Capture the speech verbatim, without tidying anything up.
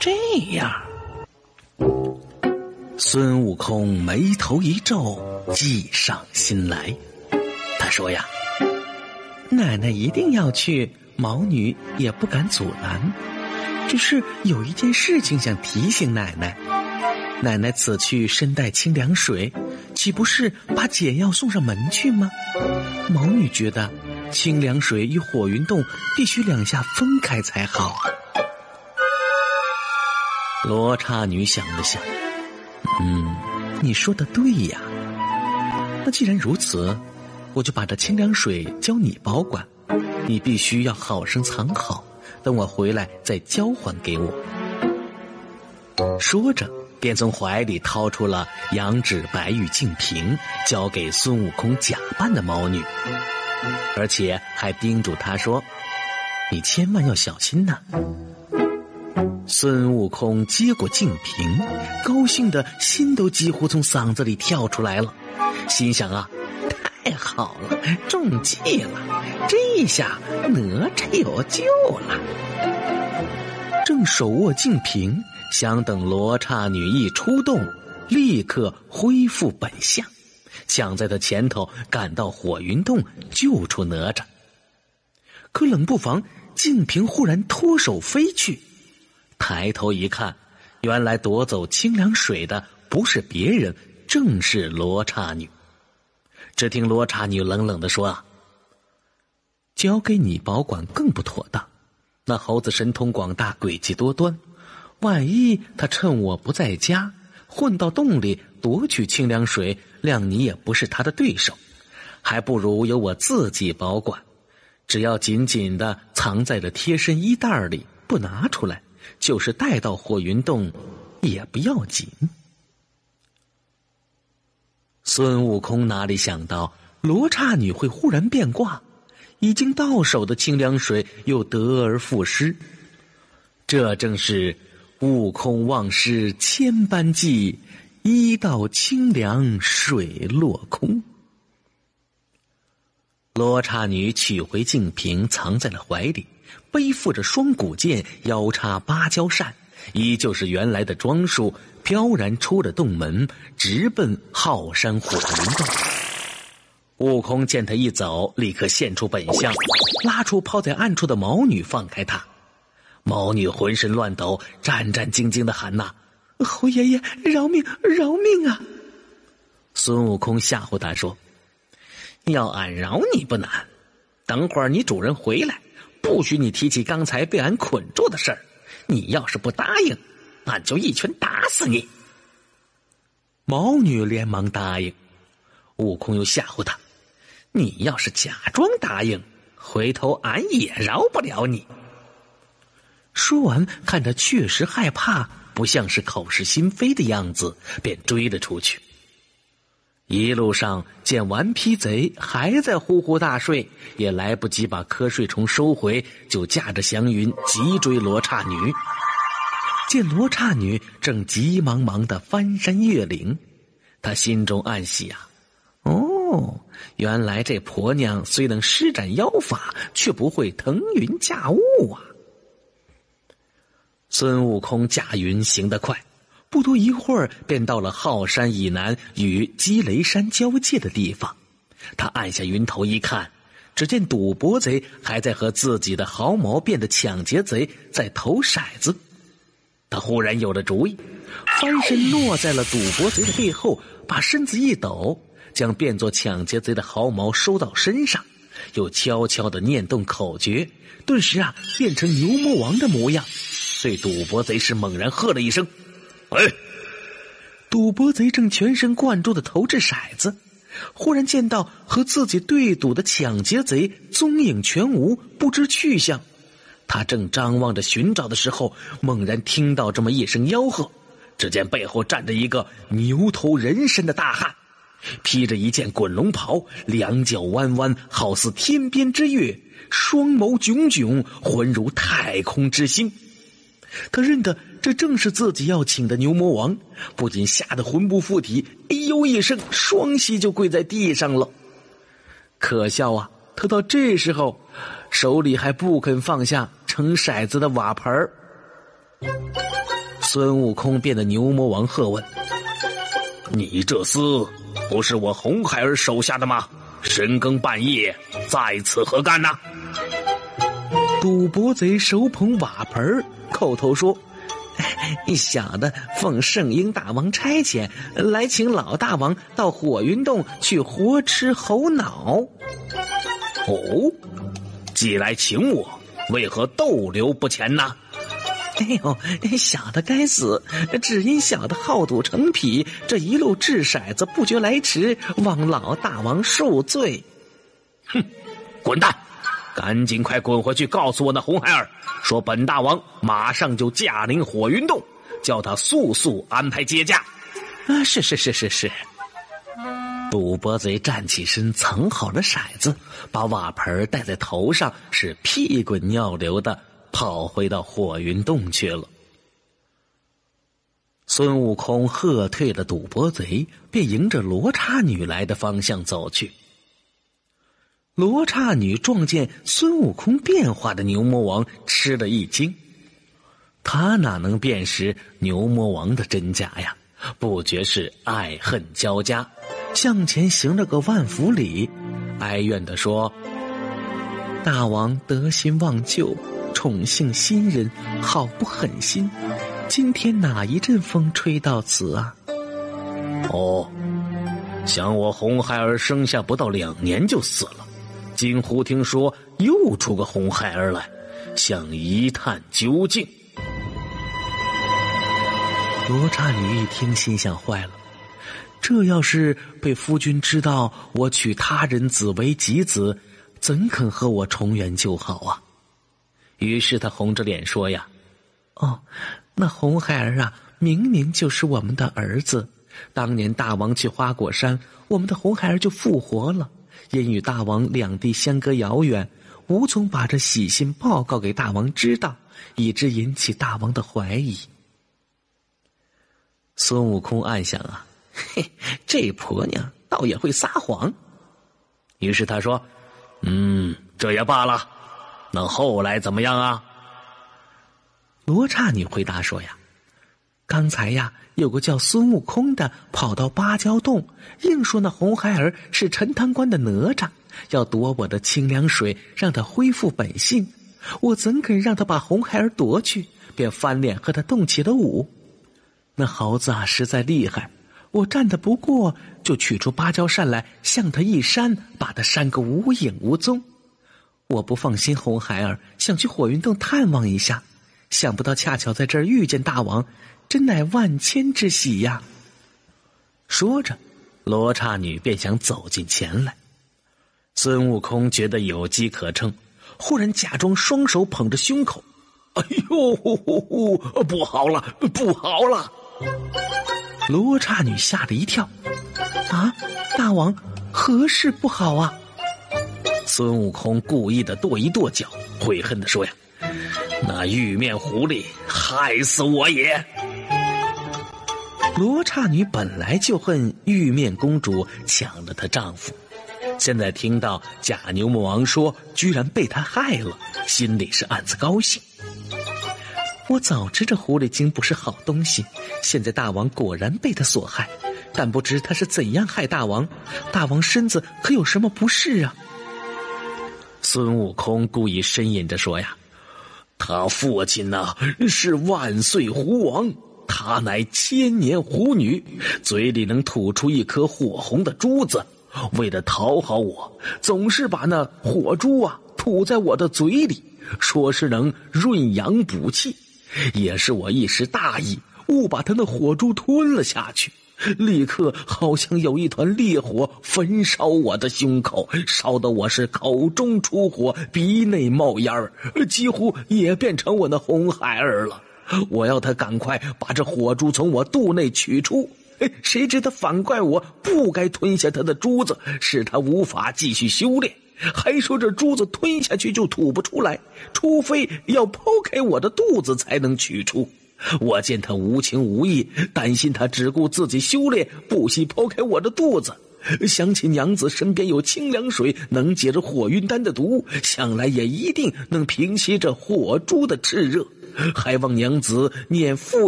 这样。孙悟空眉头一皱，计上心来。他说呀，奶奶一定要去，毛女也不敢阻拦，只是有一件事情想提醒奶奶。奶奶此去身带清凉水，岂不是把解药送上门去吗？毛女觉得清凉水与火云洞必须两下分开才好。罗刹女想了想，嗯，你说的对呀。那既然如此，我就把这清凉水交你保管，你必须要好生藏好，等我回来再交还给我。说着便从怀里掏出了羊脂白玉净瓶，交给孙悟空假扮的毛女，而且还叮嘱他说，你千万要小心呐。孙悟空接过净瓶，高兴的心都几乎从嗓子里跳出来了，心想啊，太好了，中计了，这下哪吒有救了。正手握净瓶，想等罗刹女一出动，立刻恢复本相，抢在他前头赶到火云洞救出哪吒。可冷不防净瓶忽然脱手飞去，抬头一看，原来夺走清凉水的不是别人，正是罗刹女。只听罗刹女冷冷地说啊，交给你保管更不妥当，那猴子神通广大，诡计多端，万一他趁我不在家混到洞里夺取清凉水，谅你也不是他的对手，还不如由我自己保管，只要紧紧地藏在了贴身衣袋里，不拿出来，就是带到火云洞也不要紧。孙悟空哪里想到罗刹女会忽然变卦，已经到手的清凉水又得而复失，这正是悟空忘失千般计，一道清凉水落空。罗刹女取回净瓶，藏在了怀里，背负着双股剑，腰插芭蕉扇，依旧是原来的装束，飘然出了洞门，直奔浩山火云洞。悟空见他一走，立刻现出本相，拉出抛在暗处的毛女，放开他。毛女浑身乱抖，战战兢兢地喊呐，猴爷爷饶命饶命啊！孙悟空吓唬他说，要俺饶你不难，等会儿你主人回来，不许你提起刚才被俺捆住的事儿，你要是不答应，俺就一拳打死你。毛女连忙答应。悟空又吓唬他，你要是假装答应，回头俺也饶不了你。说完，看他确实害怕，不像是口是心非的样子，便追了出去。一路上见顽皮贼还在呼呼大睡，也来不及把瞌睡虫收回，就驾着祥云急追罗刹女。见罗刹女正急忙忙地翻山越岭，他心中暗喜啊，哦，原来这婆娘虽能施展妖法，却不会腾云驾雾啊。孙悟空驾云行得快，不多一会儿便到了浩山以南与积雷山交界的地方。他按下云头一看，只见赌博贼还在和自己的毫毛变的抢劫贼在投骰子。他忽然有了主意，翻身落在了赌博贼的背后，把身子一抖，将变作抢劫贼的毫毛收到身上，又悄悄地念动口诀，顿时啊变成牛魔王的模样，对赌博贼是猛然喝了一声，哎！赌博贼正全神贯注地投掷骰子，忽然见到和自己对赌的抢劫贼踪影全无，不知去向。他正张望着寻找的时候，猛然听到这么一声吆喝，只见背后站着一个牛头人身的大汉，披着一件滚龙袍，两脚弯弯，好似天边之月，双眸炯炯，浑如太空之星。他认得这正是自己要请的牛魔王，不仅吓得魂不附体，哎呦一声，双膝就跪在地上了。可笑啊，他到这时候手里还不肯放下盛骰子的瓦盆儿。 孙悟空变得牛魔王喝问：你这厮不是我红孩儿手下的吗？深更半夜在此何干呢？赌博贼手捧瓦盆，口头说：小的奉圣婴大王差遣，来请老大王到火云洞去活吃猴脑。哦，既来请我，为何逗留不前呢？哎呦，小的该死，只因小的好赌成癖，这一路掷骰子不觉来迟，望老大王恕罪。哼，滚蛋！赶紧快滚回去告诉我那红孩儿，说本大王马上就驾临火云洞，叫他速速安排接驾。啊，是是是是是。赌博贼站起身，藏好了骰子，把瓦盆戴在头上，是屁滚尿流的跑回到火云洞去了。孙悟空喝退了赌博贼，便迎着罗刹女来的方向走去。罗刹女撞见孙悟空变化的牛魔王，吃了一惊。他哪能辨识牛魔王的真假呀？不觉是爱恨交加，向前行了个万福礼，哀怨地说：大王得心忘旧，宠幸新人，好不狠心，今天哪一阵风吹到此啊？哦，想我红孩儿生下不到两年就死了，今忽听说又出个红孩儿来，想一探究竟。罗刹女一听，心想坏了，这要是被夫君知道我娶他人子为己子，怎肯和我重圆旧好啊？于是她红着脸说呀：哦，那红孩儿啊，明明就是我们的儿子，当年大王去花果山，我们的红孩儿就复活了，因与大王两地相隔遥远，无从把这喜信报告给大王知道，以致引起大王的怀疑。孙悟空暗想啊，嘿，这婆娘倒也会撒谎。于是他说：嗯，这也罢了，那后来怎么样啊？罗刹女回答说呀：刚才呀，有个叫孙悟空的跑到芭蕉洞，硬说那红孩儿是陈塘关的哪吒，要夺我的清凉水，让他恢复本性。我怎肯让他把红孩儿夺去，便翻脸和他动起了武。那猴子啊，实在厉害，我战得不过，就取出芭蕉扇来，向他一扇，把他扇个无影无踪。我不放心红孩儿，想去火云洞探望一下，想不到恰巧在这儿遇见大王，真乃万千之喜呀！说着，罗刹女便想走近前来。孙悟空觉得有机可乘，忽然假装双手捧着胸口，哎呦，不好了，不好了！罗刹女吓了一跳，啊，大王，何事不好啊？孙悟空故意的跺一跺脚，悔恨地说呀：那玉面狐狸害死我也！罗刹女本来就恨玉面公主抢了她丈夫，现在听到假牛魔王说居然被她害了，心里是暗自高兴。我早知这狐狸精不是好东西，现在大王果然被他所害，但不知他是怎样害大王，大王身子可有什么不适啊？孙悟空故意呻吟着说呀：他父亲呐、啊、是万岁狐王，他乃千年狐女，嘴里能吐出一颗火红的珠子，为了讨好我，总是把那火珠啊吐在我的嘴里，说是能润阳补气。也是我一时大意，误把他那火珠吞了下去，立刻好像有一团烈火焚烧我的胸口，烧得我是口中出火，鼻内冒烟儿，几乎也变成我那红孩儿了。我要他赶快把这火珠从我肚内取出，谁知他反怪我不该吞下他的珠子，使他无法继续修炼，还说这珠子吞下去就吐不出来，除非要剖开我的肚子才能取出。我见他无情无义，担心他只顾自己修炼，不惜剖开我的肚子。想起娘子身边有清凉水能解这火云丹的毒，想来也一定能平息这火珠的炽热，还望娘子念父